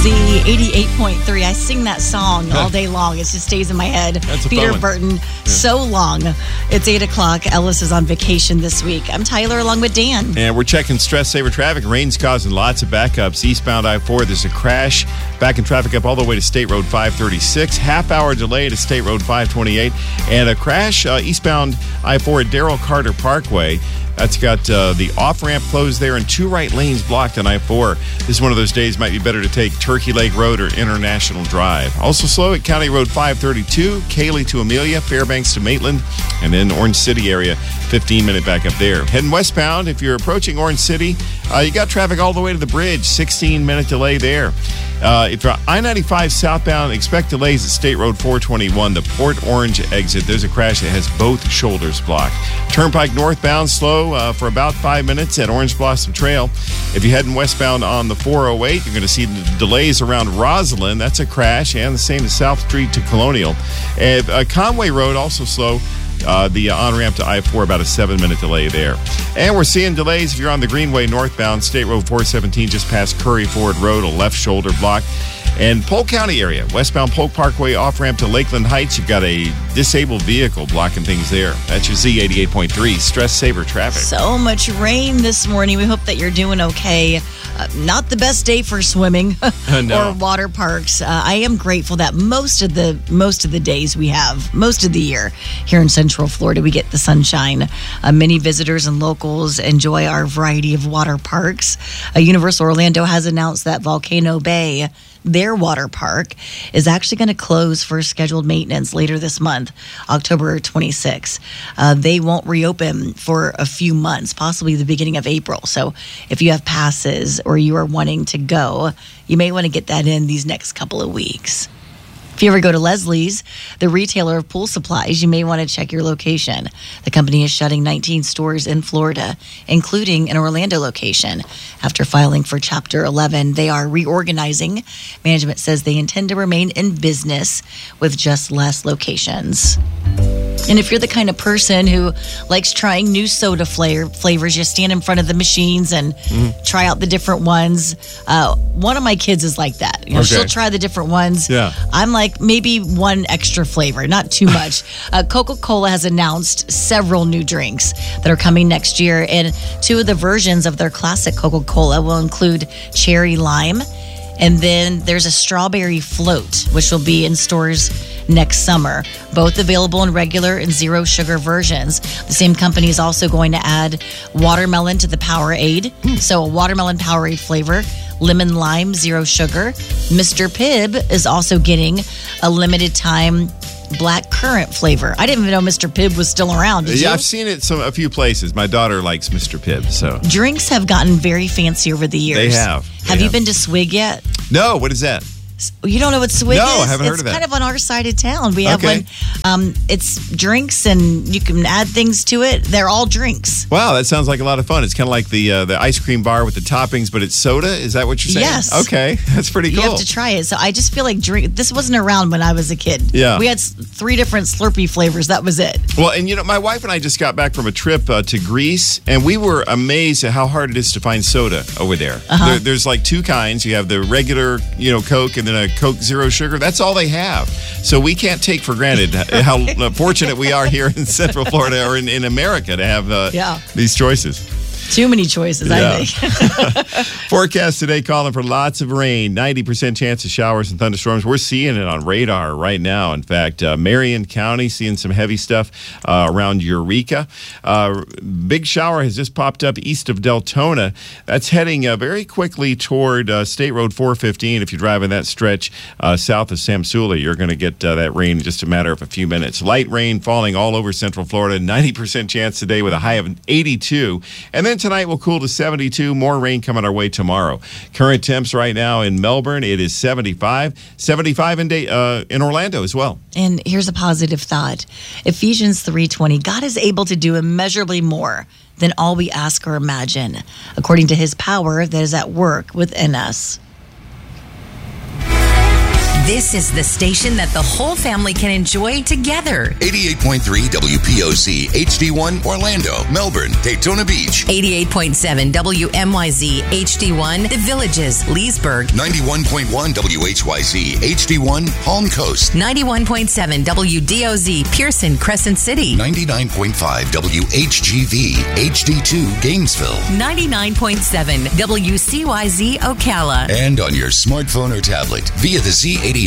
Z88.3. I sing that song all day long. It just stays in my head. That's a Peter fun one. Burton, So Long. It's 8 o'clock. Ellis is on vacation this week. I'm Tyler along with Dan. And we're checking stress saver traffic. Rain's causing lots of backups. Eastbound I-4, there's a crash. Backing traffic up all the way to State Road 536. Half-hour delay to State Road 528. And a crash eastbound I-4 at Darrell Carter Parkway. That's got the off-ramp closed there and two right lanes blocked on I-4. This is one of those days might be better to take Turkey Lake Road or International Drive. Also slow at County Road 532, Cayley to Amelia, Fairbanks to Maitland, and then Orange City area, 15-minute back up there. Heading westbound, if you're approaching Orange City, you got traffic all the way to the bridge, 16-minute delay there. If you're I-95 southbound, expect delays at State Road 421, the Port Orange exit. There's a crash that has both shoulders blocked. Turnpike northbound, slow for about 5 minutes at Orange Blossom Trail. If you're heading westbound on the 408, you're going to see the delays around Roslyn. That's a crash, and the same as South Street to Colonial. Conway Road also slow. The on-ramp to I-4, about a 7-minute delay there. And we're seeing delays if you're on the Greenway northbound, State Road 417 just past Curry Ford Road, a left shoulder block. And Polk County area, westbound Polk Parkway off-ramp to Lakeland Heights, you've got a disabled vehicle blocking things there. That's your Z88.3 stress saver traffic. So much rain this morning. We hope that you're doing okay. Not the best day for swimming No. or water parks. I am grateful that most of the days we have, most of the year here in Central Florida, we get the sunshine. Many visitors and locals enjoy our variety of water parks. Universal Orlando has announced that Volcano Bay, their water park, is actually going to close for scheduled maintenance later this month, October 26th. They won't reopen for a few months, possibly the beginning of April. So if you have passes or you are wanting to go, you may want to get that in these next couple of weeks. If you ever go to Leslie's, the retailer of pool supplies, you may want to check your location. The company is shutting 19 stores in Florida, including an Orlando location. After filing for Chapter 11, they are reorganizing. Management says they intend to remain in business with just less locations. And if you're the kind of person who likes trying new soda flavors, you stand in front of the machines and try out the different ones. One of my kids is like that. You know, Okay. She'll try the different ones. Yeah. I'm like, maybe one extra flavor, not too much. Coca-Cola has announced several new drinks that are coming next year. And two of the versions of their classic Coca-Cola will include cherry lime. And then there's a strawberry float, which will be in stores next summer. Both available in regular and zero sugar versions. The same company is also going to add watermelon to the Powerade. So a watermelon Powerade flavor, lemon lime, zero sugar. Mr. Pibb is also getting a limited time black currant flavor. I didn't even know Mr. Pibb was still around. Did you? Yeah, I've seen it a few places. My daughter likes Mr. Pibb, so. Drinks have gotten very fancy over the years. They have. Have you been to Swig yet? No, what is that? You don't know what Swig is? No, I haven't heard of that. It's kind of on our side of town. We have Okay. one. It's drinks, and you can add things to it. They're all drinks. Wow, that sounds like a lot of fun. It's kind of like the ice cream bar with the toppings, but it's soda. Is that what you're saying? Yes. Okay, that's pretty You cool. have to try it. So I just feel like this wasn't around when I was a kid. Yeah. We had 3 different Slurpee flavors. That was it. Well, and you know, my wife and I just got back from a trip to Greece, and we were amazed at how hard it is to find soda over there. There's like 2 kinds. You have the regular, Coke, and then a Coke Zero Sugar. That's all they have. So we can't take for granted how fortunate we are here in Central Florida or in America to have these choices. Too many choices, I think. Forecast today calling for lots of rain, 90% chance of showers and thunderstorms. We're seeing it on radar right now. In fact, Marion County seeing some heavy stuff around Eureka. Big shower has just popped up east of Deltona. That's heading very quickly toward State Road 415. If you're driving that stretch south of Samsula, you're going to get that rain in just a matter of a few minutes. Light rain falling all over Central Florida, 90% chance today with a high of 82. And then tonight we'll cool to 72. More rain coming our way tomorrow. Current temps right now in Melbourne, it is 75. 75 in Orlando as well. And here's a positive thought. Ephesians 3:20, God is able to do immeasurably more than all we ask or imagine, according to his power that is at work within us. This is the station that the whole family can enjoy together. 88.3 WPOZ HD1 Orlando, Melbourne, Daytona Beach. 88.7 WMYZ HD1 The Villages, Leesburg. 91.1 WHYZ HD1 Palm Coast. 91.7 WDOZ Pearson, Crescent City. 99.5 WHGV HD2 Gainesville. 99.7 WCYZ Ocala. And on your smartphone or tablet via the Z80